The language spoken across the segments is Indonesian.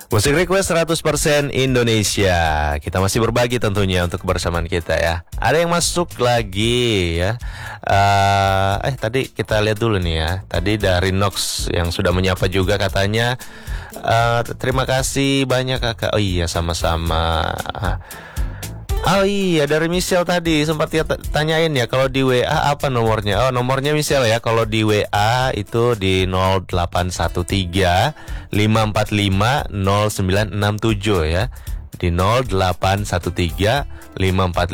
Musik request 100% Indonesia. Kita masih berbagi tentunya untuk kebersamaan kita ya. Ada yang masuk lagi ya. Tadi kita lihat dulu nih ya. Tadi dari Nox yang sudah menyapa juga katanya. Terima kasih banyak kakak. Oh iya, sama-sama. Oh iya, dari Michelle tadi sempat tanyain ya, kalau di WA apa nomornya. Oh, nomornya Michelle ya, kalau di WA itu di 0813 545 0967 ya. Di 0813 545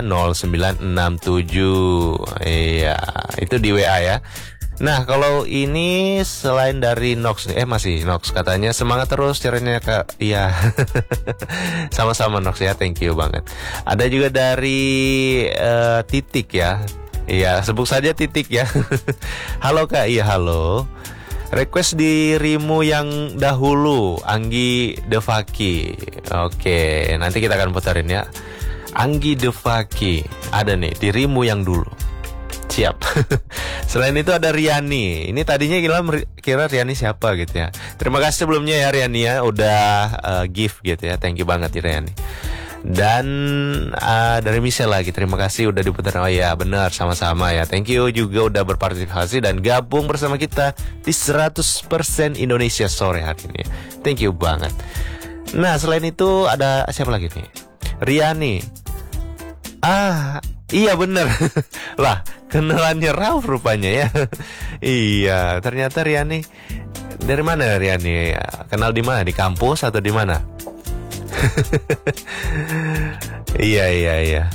0967. Iya, itu di WA ya. Nah, kalau ini selain dari Nox nih, masih Nox katanya semangat terus caranya Kak. Iya. Sama-sama Nox ya, thank you banget. Ada juga dari Titik ya. Iya, sebut saja Titik ya. Halo Kak, iya halo. Request dirimu yang dahulu, Anggi Devaki. Oke, nanti kita akan putarin ya. Anggi Devaki, ada nih, dirimu yang dulu. Siap. Selain itu ada Riani. Ini tadinya kira Riani siapa gitu ya. Terima kasih sebelumnya ya Riani ya, udah gift gitu ya. Thank you banget ya Riani. Dan dari Michelle lagi, terima kasih udah diputar. Oh ya benar, sama-sama ya. Thank you juga udah berpartisipasi dan gabung bersama kita di 100% Indonesia sore hari ini. Thank you banget. Nah, selain itu ada siapa lagi nih? Riani. Iya bener. Lah, kenalannya Rauf rupanya ya. Iya, ternyata Riani. Dari mana Riani? Kenal di mana? Di kampus atau di mana? Iya. Ya.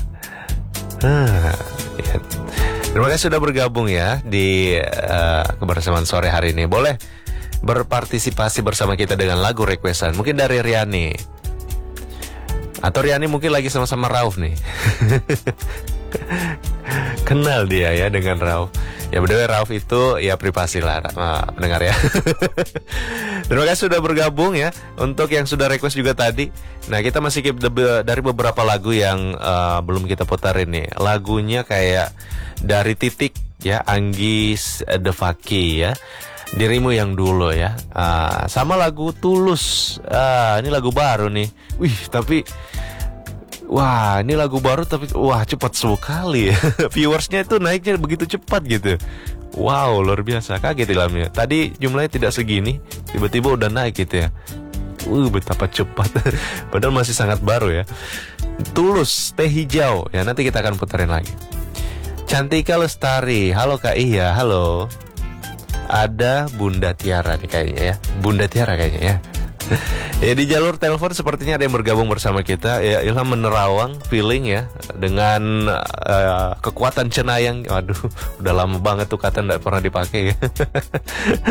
Terima kasih sudah bergabung ya di kebersamaan sore hari ini. Boleh berpartisipasi bersama kita dengan lagu requestan. Mungkin dari Riani. Atau Riani mungkin lagi sama-sama Rauf nih. Kenal dia ya dengan Rauf. Ya btw Rauf itu ya privasi lah pendengar ya. Terima kasih sudah bergabung ya. Untuk yang sudah request juga tadi. Nah, kita masih keep dari beberapa lagu yang belum kita putarin nih. Lagunya kayak dari Titik ya, Anggi Devaki ya, dirimu yang dulu ya. Sama lagu Tulus. Ini lagu baru nih. Wah, ini lagu baru tapi cepat sekali ya. Viewersnya itu naiknya begitu cepat gitu. Wow, luar biasa, kaget ilhamnya. Tadi jumlahnya tidak segini, tiba-tiba udah naik gitu ya. Betapa cepat. Padahal masih sangat baru ya. Tulus, Teh Hijau ya, nanti kita akan putarin lagi. Cantika Lestari, halo Kak Iya, halo. Ada Bunda Tiara nih kayaknya ya. Bunda Tiara kayaknya ya. Ya, di jalur telepon sepertinya ada yang bergabung bersama kita ya. Ilham menerawang feeling ya, dengan kekuatan cenayang. Waduh, udah lama banget tuh kata nggak pernah dipakai ya.